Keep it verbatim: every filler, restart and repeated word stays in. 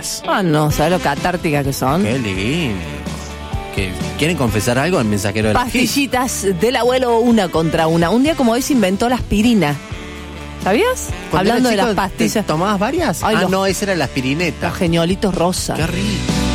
pastillas. Ah, no, ¿sabes lo catárticas que son? Qué lindo. ¿Que ¿Quieren confesar algo al mensajero de la Pastillitas del abuelo una contra una. Un día como hoy se inventó la aspirina. ¿Sabías? Cuando Hablando eras de chico, las pastillas. ¿te tomabas varias? Ay, ah, los- no, esa era la aspirineta. Los geniolitos rosa. Qué rico.